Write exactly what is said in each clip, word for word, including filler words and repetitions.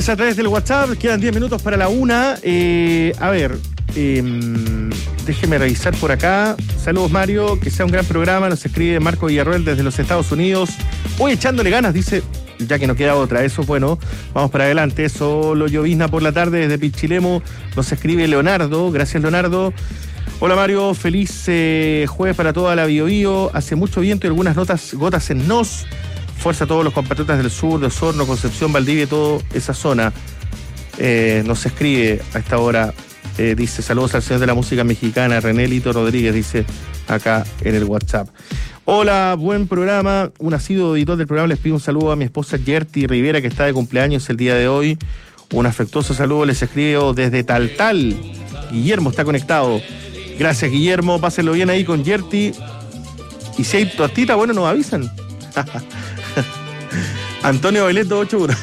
A través del WhatsApp, quedan diez minutos para la una. Eh, a ver, eh, déjeme revisar por acá. Saludos, Mario, que sea un gran programa. Nos escribe Marco Villarroel desde los Estados Unidos. Hoy echándole ganas, dice, ya que no queda otra. Eso, bueno, vamos para adelante. Solo llovizna por la tarde desde Pichilemu. Nos escribe Leonardo. Gracias, Leonardo. Hola, Mario, feliz eh, jueves para toda la Bio Bio. Hace mucho viento y algunas notas, gotas en nos. Fuerza a todos los compatriotas del sur, de Osorno, Concepción, Valdivia y toda esa zona. Eh, nos escribe a esta hora, eh, dice, saludos al señor de la música mexicana, René Lito Rodríguez, dice acá en el WhatsApp. Hola, buen programa. Un asiduo editor del programa les pido un saludo a mi esposa Gerty Rivera, que está de cumpleaños el día de hoy. Un afectuoso saludo les escribo desde Taltal. Guillermo está conectado. Gracias, Guillermo. Pásenlo bien ahí con Gerty. Y si hay tortita, bueno, nos avisan. Antonio Beleto ocho uno.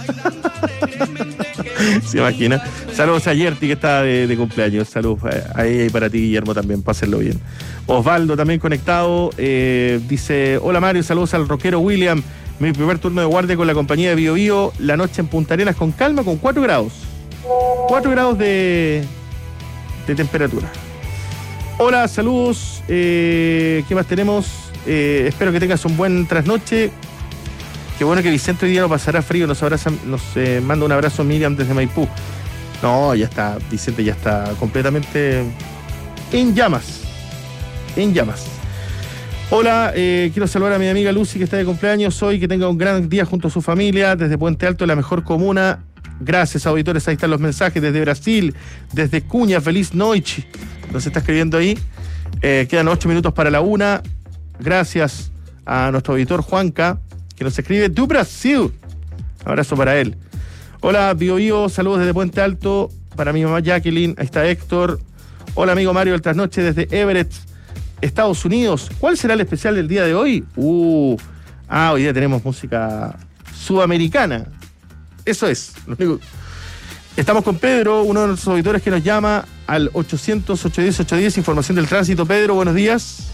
Se imagina. Saludos a Yerti, que está de, de cumpleaños. Saludos a ella y para ti, Guillermo, también. Pásenlo bien. Osvaldo también conectado. Eh, dice, hola Mario, saludos al rockero William. Mi primer turno de guardia con la compañía de Bio Bio. La noche en Punta Arenas con calma, con cuatro grados. cuatro grados de, de temperatura. Hola, saludos. Eh, ¿Qué más tenemos? Eh, espero que tengas un buen trasnoche. Qué bueno que Vicente hoy día no pasará frío. Nos abraza, nos eh, manda un abrazo Miriam desde Maipú. No, ya está, Vicente ya está completamente en llamas. En llamas. Hola, eh, quiero saludar a mi amiga Lucy, que está de cumpleaños hoy. Que tenga un gran día junto a su familia. Desde Puente Alto, la mejor comuna. Gracias, auditores. Ahí están los mensajes desde Brasil, desde Cuña. Feliz noche. Nos está escribiendo ahí. Eh, quedan ocho minutos para la una. Gracias a nuestro auditor Juanca, que nos escribe du Brasil. Abrazo para él. Hola, Bio Bio, saludos desde Puente Alto. Para mi mamá Jacqueline, ahí está Héctor. Hola, amigo Mario del Trasnoche desde Everett, Estados Unidos. ¿Cuál será el especial del día de hoy? Uh, ah, hoy día tenemos música sudamericana. Eso es. Estamos con Pedro, uno de nuestros auditores que nos llama al ochocientos, ochocientos diez, ochocientos diez. Información del tránsito. Pedro, buenos días.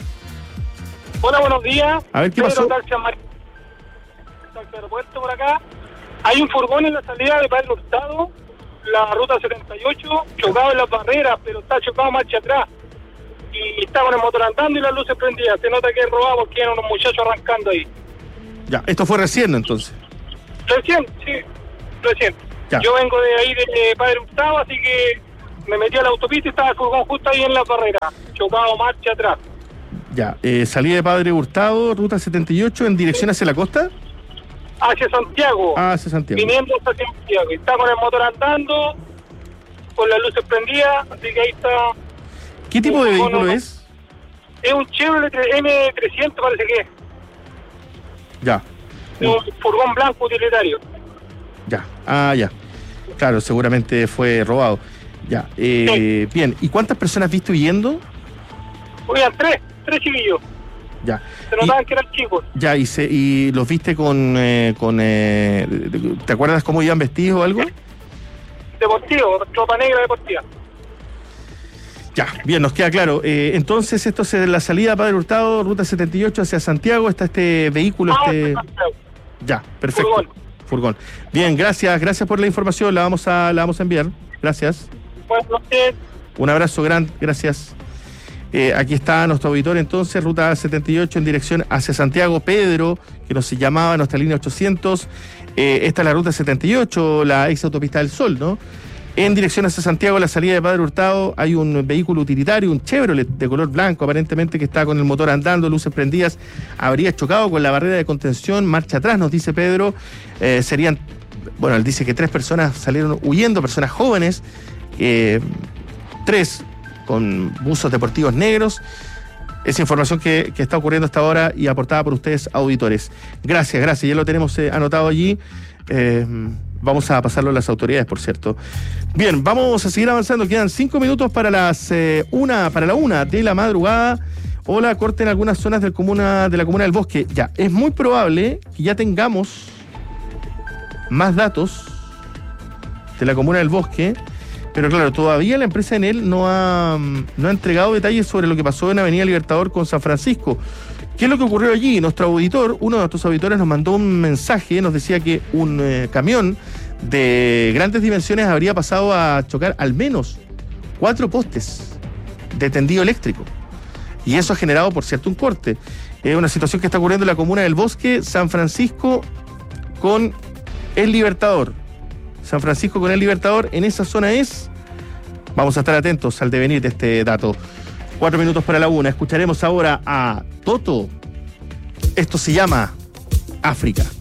Hola, buenos días. A ver, ¿qué Pedro, pasó? Taxi Mar... Taxi Aeropuerto por acá. Hay un furgón en la salida de Padre Hurtado, la ruta setenta y ocho, chocado en las barreras, pero está chocado marcha atrás. Y está con el motor andando y las luces prendidas. Se nota que es robado porque eran unos muchachos arrancando ahí. Ya, esto fue recién entonces. Recién, sí, recién. Ya. Yo vengo de ahí de Padre Hurtado, así que me metí a la autopista y estaba el furgón justo ahí en la barrera, chocado marcha atrás. Ya, eh, salida de Padre Hurtado, ruta setenta y ocho, en dirección hacia la costa. Hacia Santiago. Ah, hacia Santiago. Viniendo hacia Santiago. Está con el motor andando, con las luces prendidas, así que ahí está. ¿Qué tipo de vehículo no, es? Es un Chevrolet M trescientos, parece que es. Ya. Un furgón blanco utilitario. Ya, ah, ya. Claro, seguramente fue robado. Ya, eh, sí. Bien, ¿y cuántas personas viste huyendo? Oigan, tres, tres chiquillos. Ya. Se notaban que eran chicos. Ya, y, se, y los viste con... Eh, con eh, ¿te acuerdas cómo iban vestidos o algo? Deportivo, ropa negra deportiva. Ya, bien, nos queda claro. Eh, entonces, esto es la salida Padre Hurtado, ruta setenta y ocho hacia Santiago. Está este vehículo, Ah, este... Ya, perfecto. Furgón. Furgón. Bien, gracias, gracias por la información. La vamos a, la vamos a enviar. Gracias. Buenas noches. Un abrazo grande, gracias. Eh, aquí está nuestro auditor entonces, ruta setenta y ocho en dirección hacia Santiago. Pedro, que nos llamaba a nuestra línea ochocientos. Eh, esta es la ruta setenta y ocho, la ex autopista del Sol, ¿no? En dirección hacia Santiago, a la salida de Padre Hurtado, hay un vehículo utilitario, un Chevrolet de color blanco, aparentemente que está con el motor andando, luces prendidas. Habría chocado con la barrera de contención, marcha atrás, nos dice Pedro. Eh, serían, bueno, él dice que tres personas salieron huyendo, personas jóvenes, eh, tres con buzos deportivos negros. Esa información que, que está ocurriendo hasta ahora y aportada por ustedes, auditores. Gracias, gracias. Ya lo tenemos eh, anotado allí. Eh, vamos a pasarlo a las autoridades, por cierto. Bien, vamos a seguir avanzando. Quedan cinco minutos para las eh, una, para la una de la madrugada. Hola, corte en algunas zonas del comuna, de la comuna del Bosque. Ya, es muy probable que ya tengamos más datos de la comuna del Bosque. Pero claro, todavía la empresa Enel no ha, no ha entregado detalles sobre lo que pasó en Avenida Libertador con San Francisco. ¿Qué es lo que ocurrió allí? Nuestro auditor, uno de nuestros auditores nos mandó un mensaje, nos decía que un eh, camión de grandes dimensiones habría pasado a chocar al menos cuatro postes de tendido eléctrico. Y eso ha generado, por cierto, un corte. Es una situación que está ocurriendo en la comuna del Bosque, San Francisco con El Libertador. San Francisco con El Libertador, en esa zona es. Vamos a estar atentos al devenir de este dato. Cuatro minutos para la una. Escucharemos ahora a Toto. Esto se llama África.